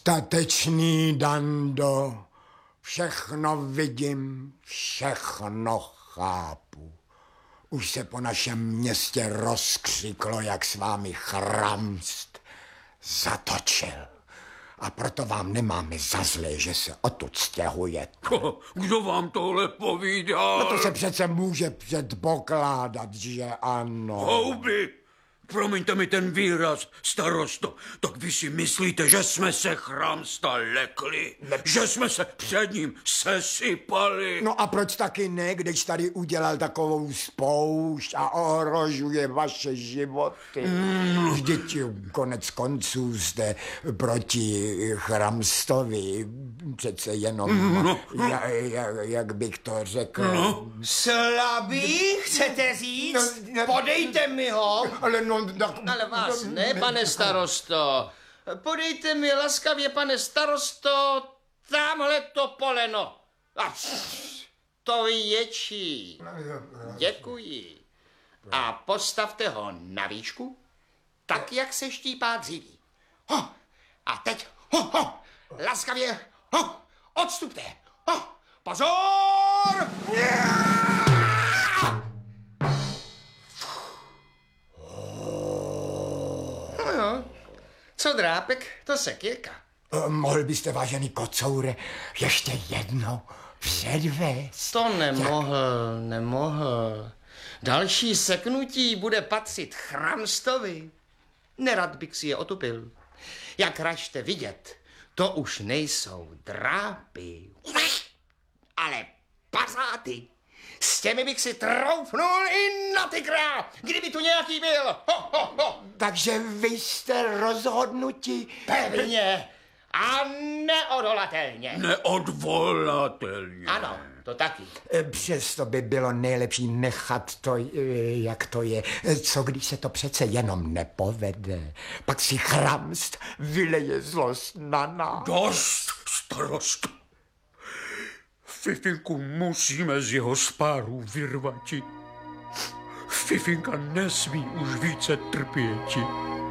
Statečný Dando, všechno vidím, všechno chápu. Už se po našem městě rozkřiklo, jak s vámi Chramst zatočil. A proto vám nemáme za zlé, že se odtud stěhujete. Kdo vám tohle povídal? No to se přece může předpokládat, že ano. Houby! Promiňte mi ten výraz, starosto, tak vy si myslíte, že jsme se Chramsta lekli? Že jsme se před ním sesypali? No a proč taky ne, když tady udělal takovou spoušť a ohrožuje vaše životy? Vždyť konec konců jste proti Chramstovi přece jenom, jak bych to řekl... Slabý, chcete říct? Podejte mi ho. Ale vás ne, pane starosto. Podejte mi laskavě, pane starosto, tamhle to poleno. To ječí. Děkuji. A postavte ho na výšku, tak, jak se štípá dříví. A teď, laskavě, odstupte. Pozor! Co drápek, to sekírka. Mohl byste, vážený kocoure, ještě jedno předvést? To nemohl. Další seknutí bude patřit Chramstovi. Nerad bych si je otupil. Jak ražte vidět, to už nejsou drápy, ale pazáty. S těmi bych si troufnul i na tygra, kdyby tu nějaký byl. Takže vy jste rozhodnuti? Pevně a neodolatelně. Neodvolatelně. Ano, to taky. Přesto by bylo nejlepší nechat to, jak to je. Co když se to přece jenom nepovede? Pak si Chramst vyleje zlost na nás. Dost, starosto. Fifinku musíme z jeho spáru vyrvati. Fifinka nesmí už více trpěti.